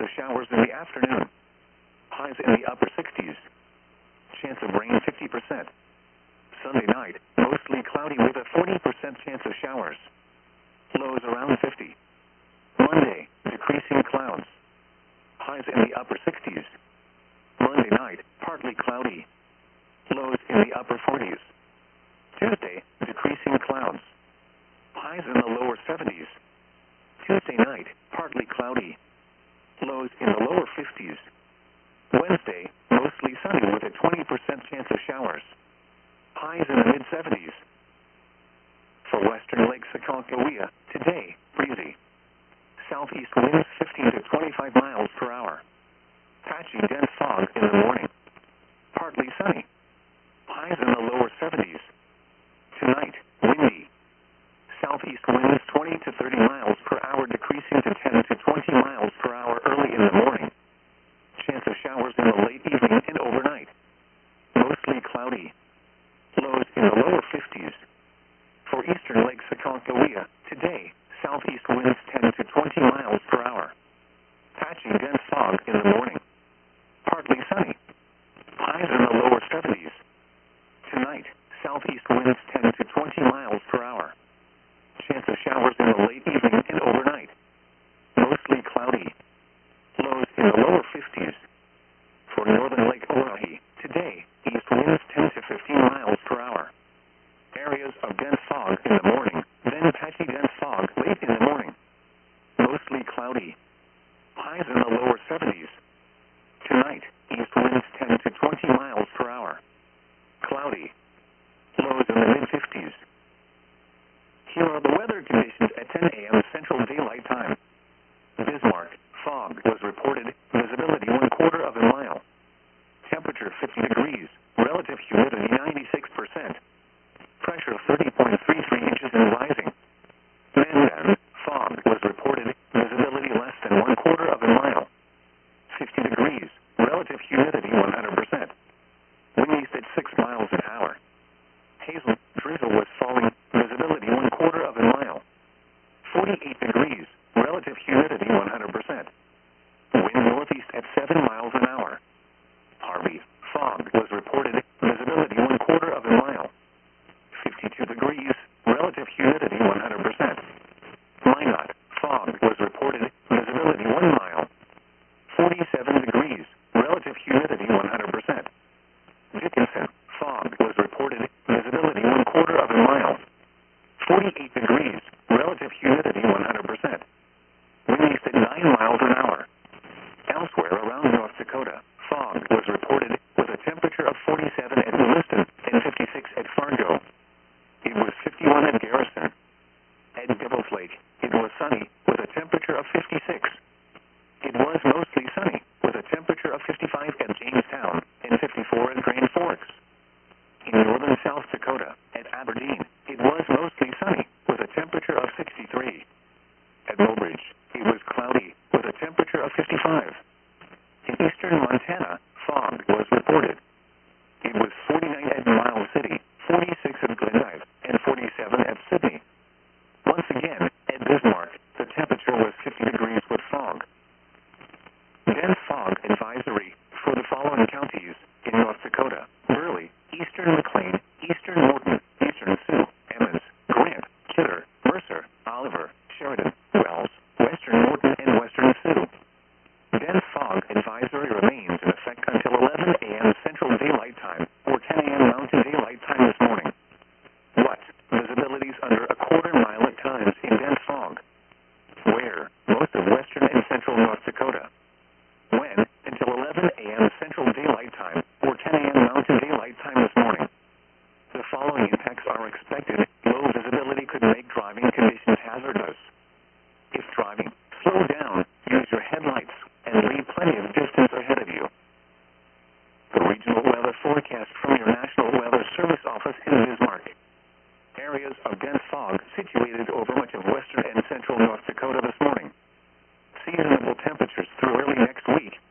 of showers in the afternoon. Highs in the upper 60s. Chance of rain 50%. Sunday night, mostly cloudy with a 40% chance of showers. Lows around 50. Monday, decreasing clouds. Highs in the upper 60s. Monday night, partly cloudy. Lows in the upper 40s. Tuesday, decreasing clouds. Highs in the lower 70s. Tuesday night, partly cloudy. Lows in the lower 50s. Wednesday, mostly sunny with a 20% chance of showers. Highs in the mid-70s. For western Lake Sakalkawea, today, breezy. Southeast winds 15 to 25 miles per hour. Patchy dense fog in the morning. Partly sunny. Highs in the lower 70s. Tonight, windy. Southeast winds 20 to 30 miles per hour decreasing to 10 to 20 miles per hour early in the morning. Chance of showers in the late evening and overnight. Mostly cloudy. Lows in the lower 50s. For eastern Lake Sakalkawea, today, southeast winds 10 to 20 miles per hour. Patchy dense fog in the morning. Partly sunny. Highs in the lower 70s. Tonight, southeast winds 10 to 20 miles per hour. Chance of showers in the late evening and overnight. Mostly cloudy. Lows in the lower 50s. For northern Lake Oahe, today, east winds 10 to 15 miles per hour. Areas of dense fog in the morning, then patchy dense fog late in the morning. Mostly cloudy. Highs in the lower 70s. Tonight, east winds 10 to 20 miles per hour. Cloudy. Lows in the mid-50s. Here are the weather conditions at 10 a.m. Central Daylight Time. Bismarck, fog was reported, visibility 1/4 of a mile. Temperature 50 degrees, relative humidity 96%. Pressure 30.33 inches and rising. Mandan, fog was reported, visibility less than 1/4 of a mile. 50 degrees, relative humidity 100%. Wind east at 6 miles an hour. Hazel, drizzle was falling, visibility 1/4 of a mile. 48 degrees, relative humidity 100%. Wind northeast at 7 miles an hour. Harvey, fog was reported, visibility 1/4 of a mile. 52 degrees, relative humidity 100%. Minot, fog was reported, visibility 1 mile. 47 degrees, relative humidity 100%. Dickinson, fog was reported, visibility 1/4 of a mile. 48 degrees, relative humidity 100%. Wind east at 9 miles an hour. Elsewhere around North Dakota, fog was reported with a temperature of 47 at Williston and 56 at Fargo. It was 51 at Garrison. At Devil's Lake, it was sunny with a temperature of 56. It was mostly sunny with a temperature of 55 at Jamestown and 54 at Grand Forks. In northern South Dakota, at Aberdeen, it was mostly sunny with a temperature of 63. At Mobridge, it was cloudy with a temperature of 55. In eastern Montana, fog was reported. It was 49 at Miles City, 46 at Glendive, and 47 at Sydney. Once again, at Bismarck, the temperature was 50 degrees with fog. Dense fog advisory for the following counties in North Dakota: Burley, eastern McLean, eastern Morton, eastern Sioux, Emmons, Grant, Kidder, Mercer, Oliver, Sheridan, Wells, western Morton, and western Sioux. Dense fog advisory remains in effect until 11 a.m. Central Daylight Time or 10 a.m. Mountain Daylight Time this morning. What? Visibilities under 1/4 mile at times in dense fog. Where? Most of western and central North Dakota. When? Until 11 a.m. Central Daylight Time or 10 a.m. Mountain Daylight Time this morning. The following impacts are expected. Low visibility could make driving conditions hazardous. If driving, slow down, use your headlights, and leave plenty of distance ahead of you. The regional weather forecast from your National Weather Service office in Bismarck. Areas of dense fog situated over much of western and central North Dakota this morning. Seasonable temperatures through early next week.